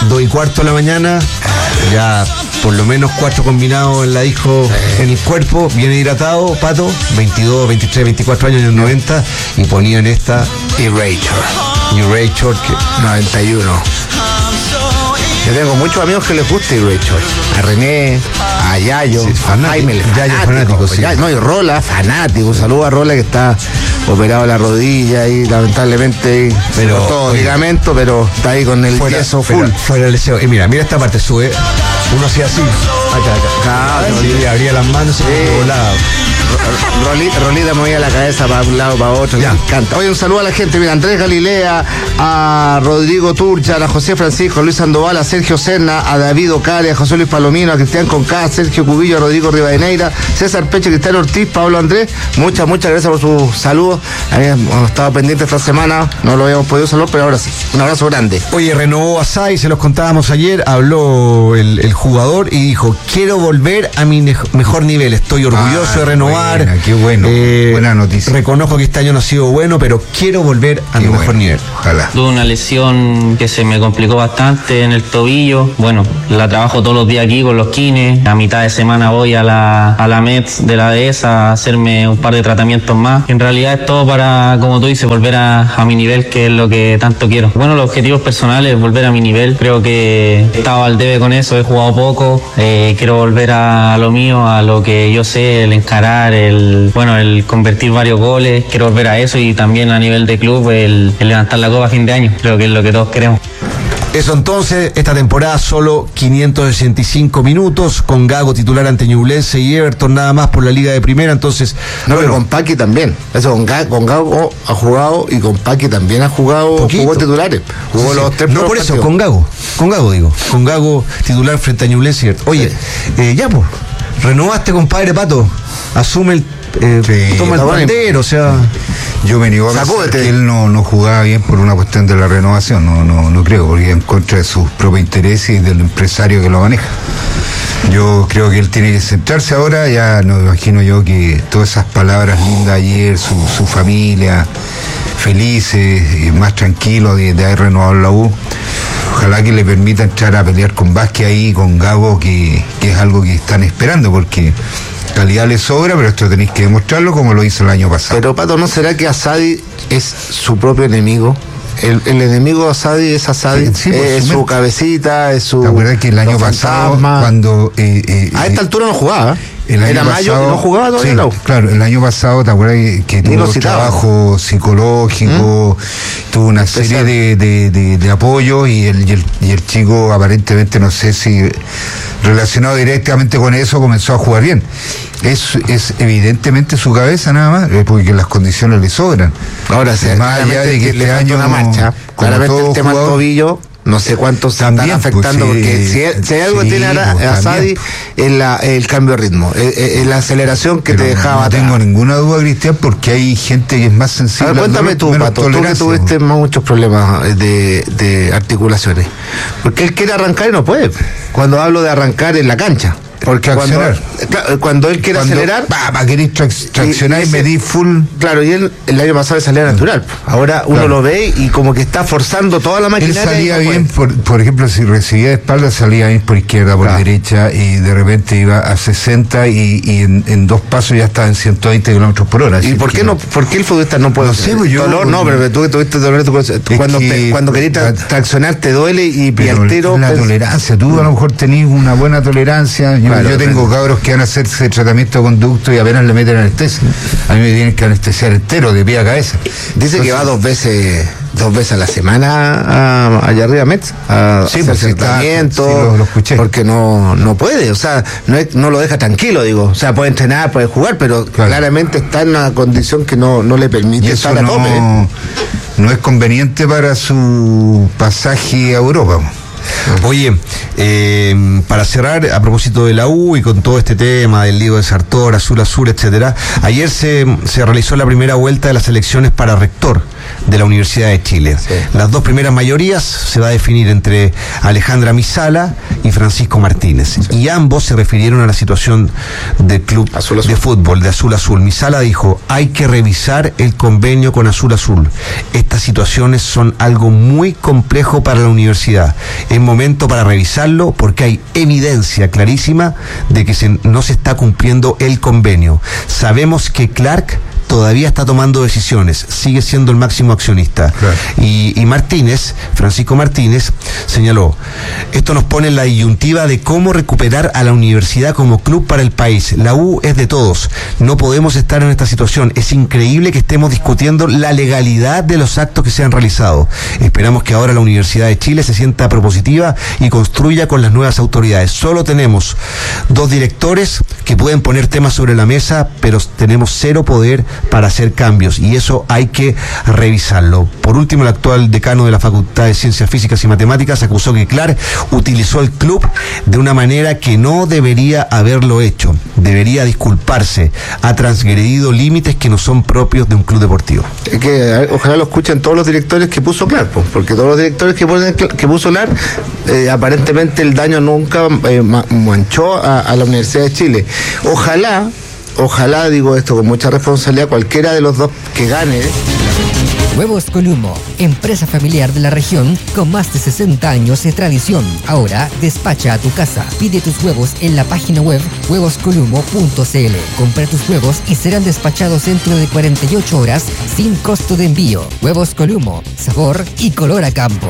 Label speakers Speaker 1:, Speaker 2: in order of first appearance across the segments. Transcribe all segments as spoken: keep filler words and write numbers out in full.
Speaker 1: dos y cuarto de la mañana, ya por lo menos cuatro combinados en la disco, en el cuerpo, bien hidratado, Pato, veintidós, veintitrés, veinticuatro años en el noventa, y ponían esta
Speaker 2: Erasure.
Speaker 1: Erasure, que
Speaker 2: noventa y uno. Yo tengo muchos amigos que les gusta Erasure. A René, a Yayo,
Speaker 1: sí,
Speaker 2: a Jaime, el
Speaker 1: Yayo
Speaker 2: fanático,
Speaker 1: fanático, sí.
Speaker 2: Yayo, no, y Rola, fanático. Un saludo a Rola, que está operado de la rodilla y lamentablemente
Speaker 1: pero
Speaker 2: todo
Speaker 1: oye,
Speaker 2: ligamento, pero está ahí con el
Speaker 1: fuera,
Speaker 2: yeso
Speaker 1: fuera,
Speaker 2: full.
Speaker 1: fuera el deseo. Y mira, mira esta parte, sube, uno hacía así, acá, acá,
Speaker 2: Claro,
Speaker 1: sí,
Speaker 2: sí.
Speaker 1: abría las manos y
Speaker 2: Sí.
Speaker 1: volaba.
Speaker 2: Rolita, Rolita movía la cabeza para un lado, para otro,
Speaker 1: Ya.
Speaker 2: me encanta. Oye, un saludo a la gente, mira, Andrés Galilea, a Rodrigo Turcha, a José Francisco, a Luis Sandoval, a Sergio Serna, a David Ocare, a José Luis Palomino, a Cristian Conca, a Sergio Cubillo, a Rodrigo Rivadeneira, César Pecho, Cristian Ortiz, Pablo Andrés, muchas, muchas gracias por sus saludos. Hemos estado pendientes esta semana, no lo habíamos podido saludar, pero ahora sí, un abrazo grande.
Speaker 1: Oye, renovó a Sadi, se los contábamos ayer, habló el, el jugador y dijo, quiero volver a mi ne- mejor nivel, estoy orgulloso
Speaker 3: Ah,
Speaker 1: de renovar.
Speaker 3: buena, qué bueno,
Speaker 1: Eh,
Speaker 3: buena noticia.
Speaker 1: Reconozco que este año no ha sido bueno, pero quiero volver a
Speaker 3: Qué
Speaker 1: mi mejor
Speaker 3: bueno,
Speaker 1: nivel.
Speaker 3: Ojalá.
Speaker 4: Tuve una lesión que se me complicó bastante en el tobillo. Bueno, la trabajo todos los días aquí con los kines. A mitad de semana voy a la, a la M E T de la dehesa a hacerme un par de tratamientos más. En realidad es todo para, como tú dices, volver a, a mi nivel, que es lo que tanto quiero. Bueno, los objetivos personales, volver a mi nivel. Creo que he estado al debe con eso, he jugado poco. Eh, quiero volver a lo mío, a lo que yo sé, el encarar, el, bueno, el convertir varios goles. Quiero volver a eso, y también a nivel de club, el, el levantar la copa a fin de año. Creo que es lo que todos queremos.
Speaker 1: Eso entonces, esta temporada solo quinientos sesenta y cinco minutos, con Gago titular ante Ñublense y Everton nada más por la Liga de Primera, entonces...
Speaker 2: No,
Speaker 1: bueno,
Speaker 2: pero con Paqui también. Eso, con, Ga, con Gago ha jugado y con Paqui también ha jugado,
Speaker 1: Poquito.
Speaker 2: jugó titulares. Jugó
Speaker 1: sí,
Speaker 2: los
Speaker 1: sí.
Speaker 2: tres
Speaker 1: No,
Speaker 2: primeros
Speaker 1: por eso,
Speaker 2: partidos.
Speaker 1: con Gago, con Gago digo, con Gago titular frente a Ñublense y Everton. Oye, eh, ya pues, renovaste, compadre Pato, asume el... Eh,
Speaker 3: Sí,
Speaker 1: toma el
Speaker 2: está bueno.
Speaker 1: bandero, o sea...
Speaker 3: Yo me niego a pensar
Speaker 2: Sacúdete.
Speaker 3: que él no, no jugaba bien por una cuestión de la renovación, no, no, no creo, porque en contra de sus propios intereses y del empresario que lo maneja. Yo creo que él tiene que centrarse ahora, ya no imagino yo que todas esas palabras lindas ayer, su, su familia, felices, eh, más tranquilos de, de haber renovado la U. Ojalá que le permita entrar a pelear con Vázquez ahí, con Gago, que, que es algo que están esperando, porque calidad le sobra, pero esto tenéis que demostrarlo como lo hizo el año pasado.
Speaker 2: Pero, Pato, ¿no será que Asadi es su propio enemigo? El, el enemigo de Asadi es Asadi,
Speaker 3: Sí, sí, por
Speaker 2: es
Speaker 3: su
Speaker 2: su
Speaker 3: mente.
Speaker 2: cabecita, es su...
Speaker 3: ¿Te acuerdas que el año
Speaker 2: los
Speaker 3: pasado,
Speaker 2: fantasmas?
Speaker 3: cuando... eh, eh,
Speaker 2: A esta
Speaker 3: eh,
Speaker 2: altura no jugaba.
Speaker 3: el año
Speaker 2: Era mayo
Speaker 3: pasado,
Speaker 2: y no jugaba todavía.
Speaker 3: sí,
Speaker 2: no.
Speaker 3: claro, el año pasado, ¿te acuerdas que, que
Speaker 2: Ni
Speaker 3: tuvo
Speaker 2: lo
Speaker 3: un
Speaker 2: citaba.
Speaker 3: trabajo psicológico, tuvo una serie
Speaker 2: Especial.
Speaker 3: de, de, de, de apoyo y el, y, el, y el chico aparentemente, no sé si relacionado directamente con eso, comenzó a jugar bien. Es, es evidentemente su cabeza nada más, eh, porque las condiciones le sobran.
Speaker 2: Ahora sí,
Speaker 3: más allá de que
Speaker 2: le
Speaker 3: este
Speaker 2: falta
Speaker 3: año
Speaker 2: una marcha.
Speaker 3: como
Speaker 2: Claramente
Speaker 3: todo
Speaker 2: el tema del
Speaker 3: jugador-
Speaker 2: tobillo, no sé cuántos se
Speaker 3: También,
Speaker 2: están afectando,
Speaker 3: pues, sí,
Speaker 2: porque si, si hay algo
Speaker 3: sí,
Speaker 2: que tiene
Speaker 3: pues,
Speaker 2: a, a Asadi
Speaker 3: también.
Speaker 2: es la, el cambio de ritmo, es, es la aceleración que
Speaker 3: Pero
Speaker 2: te dejaba
Speaker 3: no
Speaker 2: atrás.
Speaker 3: tengo ninguna duda, Cristian, porque hay gente que es más
Speaker 2: A
Speaker 3: sensible.
Speaker 2: ver,
Speaker 3: al
Speaker 2: cuéntame
Speaker 3: dolor,
Speaker 2: tú,
Speaker 3: menos
Speaker 2: Pato, tú que
Speaker 3: tolerancia.
Speaker 2: tuviste muchos problemas de, de articulaciones. Porque él quiere arrancar y no puede. Cuando hablo de arrancar en la cancha. Porque cuando,
Speaker 3: Traccionar.
Speaker 2: claro, cuando él quiere
Speaker 3: Cuando,
Speaker 2: acelerar...
Speaker 3: pa, pa, querés trac- traccionar y,
Speaker 2: ese-
Speaker 3: medir full.
Speaker 2: Claro, y él el año pasado le salía natural. Ahora uno
Speaker 3: Claro.
Speaker 2: lo ve y como que está forzando toda la
Speaker 3: Él
Speaker 2: maquinaria.
Speaker 3: salía
Speaker 2: y no
Speaker 3: bien,
Speaker 2: puede.
Speaker 3: por, por ejemplo, si recibía de espalda, salía bien por izquierda, por
Speaker 2: Claro.
Speaker 3: derecha, y de repente iba a sesenta y, y en, en dos pasos ya estaba en ciento veinte kilómetros por hora.
Speaker 2: ¿Y
Speaker 3: así
Speaker 2: por
Speaker 3: que
Speaker 2: qué no? ¿Por qué el futbolista no puede?
Speaker 3: No sé, pues yo-
Speaker 2: dolor, no, pero tú que tuviste dolor en tu corazón.
Speaker 3: Es
Speaker 2: Cuando,
Speaker 3: que-
Speaker 2: te- cuando querés tra- traccionar te duele y, y
Speaker 3: Pero
Speaker 2: al tiro.
Speaker 3: la
Speaker 2: pues,
Speaker 3: tolerancia, tú a lo mejor tenés una buena tolerancia. Yo,
Speaker 2: Claro,
Speaker 3: yo tengo
Speaker 2: claro.
Speaker 3: cabros que van a hacerse tratamiento de conducto y apenas le meten anestesia. A mí me tienen que anestesiar entero, de pie a cabeza.
Speaker 2: Dice que va dos veces dos veces a la semana a- allá arriba a Metz a
Speaker 3: Sí,
Speaker 2: hacer
Speaker 3: pues, sí, está-
Speaker 2: tratamiento,
Speaker 3: sí, lo- lo escuché.
Speaker 2: porque no no puede, o sea, no, es- no lo deja tranquilo, digo, o sea, puede entrenar, puede jugar, pero
Speaker 3: Claro.
Speaker 2: claramente está en una condición que no, no le permite
Speaker 3: Y eso
Speaker 2: estar a tope.
Speaker 3: no, no es conveniente para su pasaje a Europa.
Speaker 1: Oye, eh, para cerrar, a propósito de la U y con todo este tema del lío de Sartor, Azul Azul, etcétera, ayer se, se realizó la primera vuelta de las elecciones para rector. de la Universidad de Chile.
Speaker 2: Sí.
Speaker 1: Las dos primeras mayorías se va a definir entre Alejandra Misala y Francisco Martínez. Sí. Y ambos se refirieron a la situación del club Azul Azul. de fútbol, de Azul Azul. Misala dijo, hay que revisar el convenio con Azul Azul. Estas situaciones son algo muy complejo para la universidad. Es momento para revisarlo porque hay evidencia clarísima de que se, no se está cumpliendo el convenio. Sabemos que Clark todavía está tomando decisiones, sigue siendo el máximo accionista. Claro. Y, y Martínez, Francisco Martínez, señaló, esto nos pone en la disyuntiva de cómo recuperar a la universidad como club para el país. La U es de todos, no podemos estar en esta situación. Es increíble que estemos discutiendo la legalidad de los actos que se han realizado. Esperamos que ahora la Universidad de Chile se sienta propositiva y construya con las nuevas autoridades. Solo tenemos dos directores que pueden poner temas sobre la mesa, pero tenemos cero poder para hacer cambios, y eso hay que revisarlo. Por último, el actual decano de la Facultad de Ciencias Físicas y Matemáticas acusó que Clark utilizó el club de una manera que no debería haberlo hecho. Debería disculparse. Ha transgredido límites que no son propios de un club deportivo.
Speaker 2: Es que ojalá lo escuchen todos los directores que puso Clark, pues, porque todos los directores que, ponen, que puso Clark, eh, aparentemente el daño nunca eh, manchó a, a la Universidad de Chile. Ojalá Ojalá, digo esto con mucha responsabilidad, cualquiera de los dos que gane.
Speaker 5: Huevos Columo, empresa familiar de la región con más de sesenta años de tradición. Ahora despacha a tu casa. Pide tus huevos en la página web huevos columo punto c l. Compra tus huevos y serán despachados dentro de cuarenta y ocho horas sin costo de envío. Huevos Columo, sabor y color a campo.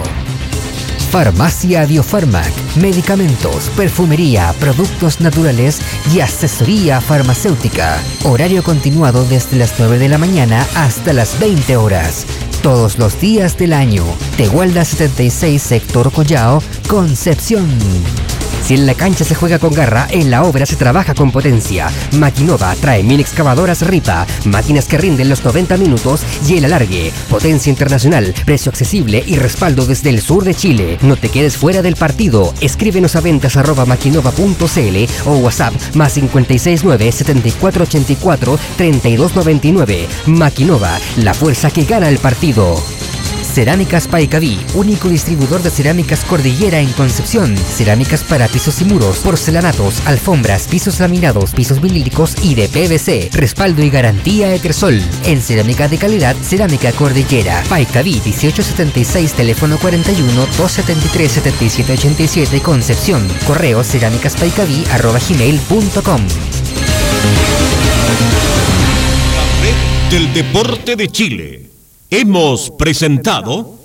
Speaker 5: Farmacia Biofarmac, medicamentos, perfumería, productos naturales y asesoría farmacéutica. Horario continuado desde las nueve de la mañana hasta las veinte horas. Todos los días del año. Tehuelda setenta y seis, Sector Collao, Concepción. Si en la cancha se juega con garra, en la obra se trabaja con potencia. Maquinova trae mil excavadoras Ripa, máquinas que rinden los noventa minutos y el alargue. Potencia internacional, precio accesible y respaldo desde el sur de Chile. No te quedes fuera del partido. Escríbenos a ventas arroba maquinova punto c l o WhatsApp más cinco seis nueve, siete cuatro ocho cuatro, tres dos nueve nueve. Maquinova, la fuerza que gana el partido. Cerámicas Paicaví, único distribuidor de cerámicas Cordillera en Concepción. Cerámicas para pisos y muros, porcelanatos, alfombras, pisos laminados, pisos vinílicos y de P V C. Respaldo y garantía Etersol. En cerámica de calidad, Cerámica Cordillera. Paicaví dieciocho setenta y seis, teléfono cuarenta y uno, doscientos setenta y tres, setenta y siete ochenta y siete, Concepción. Correo cerámicaspaicaví arroba gmail punto com.
Speaker 6: La red del deporte de Chile. Hemos presentado